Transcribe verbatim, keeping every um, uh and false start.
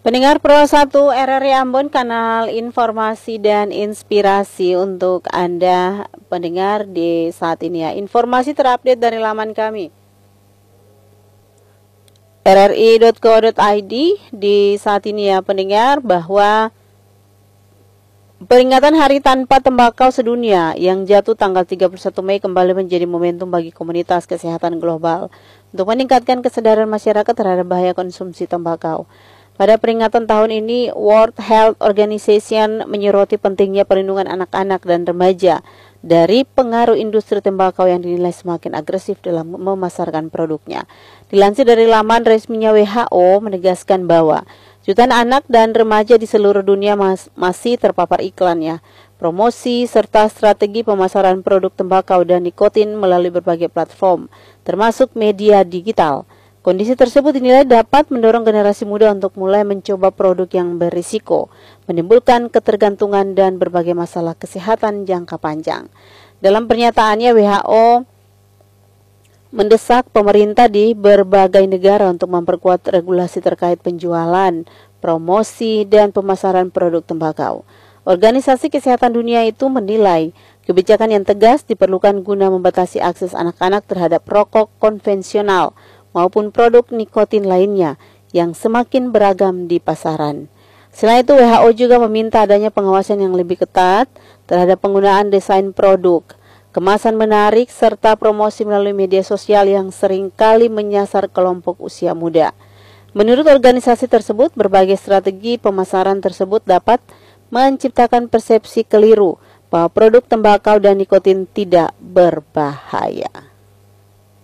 Pendengar Pro satu R R I Ambon, kanal informasi dan inspirasi untuk Anda pendengar di saat ini ya. Informasi terupdate dari laman kami r r i dot co dot i d di saat ini ya pendengar, bahwa peringatan Hari Tanpa Tembakau Sedunia yang jatuh tanggal tiga puluh satu Mei kembali menjadi momentum bagi komunitas kesehatan global untuk meningkatkan kesadaran masyarakat terhadap bahaya konsumsi tembakau. Pada peringatan tahun ini, World Health Organization menyoroti pentingnya perlindungan anak-anak dan remaja dari pengaruh industri tembakau yang dinilai semakin agresif dalam memasarkan produknya. Dilansir dari laman resminya W H O menegaskan bahwa jutaan anak dan remaja di seluruh dunia mas masih terpapar iklannya, promosi, serta strategi pemasaran produk tembakau dan nikotin melalui berbagai platform, termasuk media digital. Kondisi tersebut dinilai dapat mendorong generasi muda untuk mulai mencoba produk yang berisiko, menimbulkan ketergantungan dan berbagai masalah kesehatan jangka panjang. Dalam pernyataannya, W H O mendesak pemerintah di berbagai negara untuk memperkuat regulasi terkait penjualan, promosi, dan pemasaran produk tembakau. Organisasi Kesehatan Dunia itu menilai kebijakan yang tegas diperlukan guna membatasi akses anak-anak terhadap rokok konvensional maupun produk nikotin lainnya yang semakin beragam di pasaran. Selain itu, W H O juga meminta adanya pengawasan yang lebih ketat terhadap penggunaan desain produk, kemasan menarik, serta promosi melalui media sosial yang seringkali menyasar kelompok usia muda. Menurut organisasi tersebut, berbagai strategi pemasaran tersebut dapat menciptakan persepsi keliru bahwa produk tembakau dan nikotin tidak berbahaya.